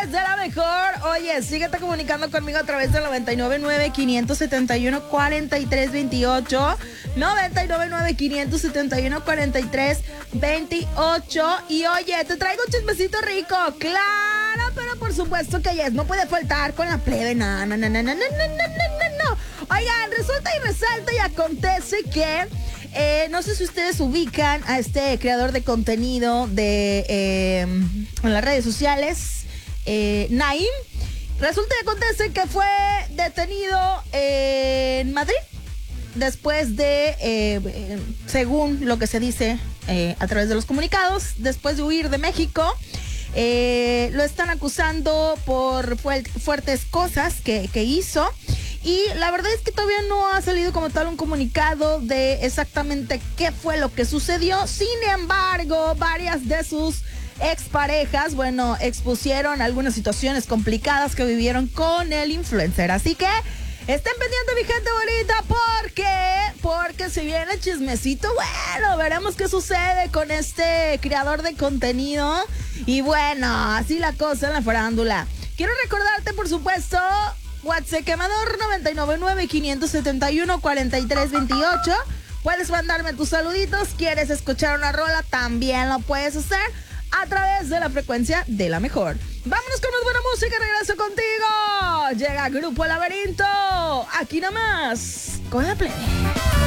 través de la mejor. Oye, síguete comunicando conmigo a través del 999-571-4328. 999-571-4328. Y oye, te traigo un chismecito rico. Claro, pero por supuesto que yes, no puede faltar con la plebe. No. Oigan, resulta y resalta y acontece que no sé si ustedes ubican a este creador de contenido en las redes sociales, Naim. Resulta y acontece que fue detenido en Madrid después de, según lo que se dice a través de los comunicados, después de huir de México. Lo están acusando por fuertes cosas que hizo. Y la verdad es que todavía no ha salido como tal un comunicado de exactamente qué fue lo que sucedió. Sin embargo, varias de sus exparejas, expusieron algunas situaciones complicadas que vivieron con el influencer. Así que estén pendientes, mi gente bonita, porque si viene el chismecito, veremos qué sucede con este creador de contenido. Y así la cosa en la farándula. Quiero recordarte, por supuesto, WhatsApp Quemador 999-571-4328. Puedes mandarme tus saluditos. ¿Quieres escuchar una rola? También lo puedes hacer a través de la frecuencia de la mejor. Vámonos con más buena música. Regreso contigo. Llega Grupo Laberinto. Aquí nomás con la plebe.